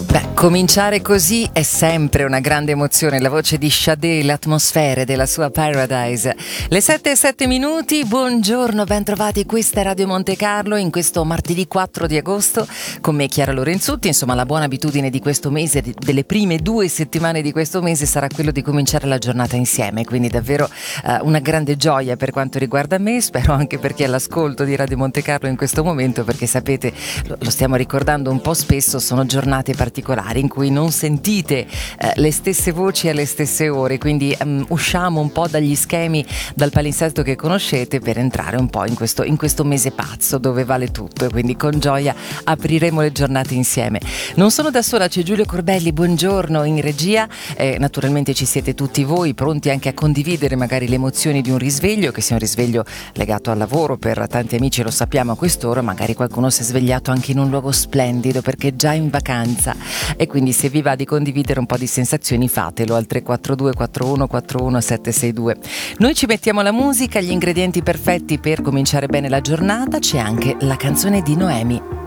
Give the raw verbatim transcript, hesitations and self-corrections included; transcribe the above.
Beh, cominciare così è sempre una grande emozione. La voce di Sade, l'atmosfera della sua Paradise. Le sette e sette minuti, buongiorno, ben trovati. Questa è Radio Monte Carlo in questo martedì quattro di agosto con me Chiara Lorenzutti. Insomma, la buona abitudine di questo mese, delle prime due settimane di questo mese, sarà quello di cominciare la giornata insieme. Quindi davvero eh, una grande gioia per quanto riguarda me. Spero anche per chi è all'ascolto di Radio Monte Carlo in questo momento, perché sapete, lo, lo stiamo ricordando un po' spesso, sono giornate particolari in cui non sentite eh, le stesse voci alle stesse ore, quindi um, usciamo un po' dagli schemi, dal palinsesto che conoscete, per entrare un po' in questo, in questo mese pazzo dove vale tutto, e quindi con gioia apriremo le giornate insieme. Non sono da sola, c'è Giulio Corbelli, buongiorno in regia, eh, naturalmente ci siete tutti voi pronti anche a condividere magari le emozioni di un risveglio, che sia un risveglio legato al lavoro, per tanti amici lo sappiamo a quest'ora, magari qualcuno si è svegliato anche in un luogo splendido perché è già in vacanza. E quindi se vi va di condividere un po' di sensazioni, fatelo al tre quattro due quattro uno quattro uno sette sei due. Noi ci mettiamo la musica, gli ingredienti perfetti per cominciare bene la giornata. C'è anche la canzone di Noemi.